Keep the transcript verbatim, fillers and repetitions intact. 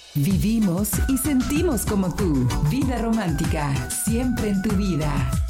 Vivimos y sentimos como tú. Vida romántica, siempre en tu vida.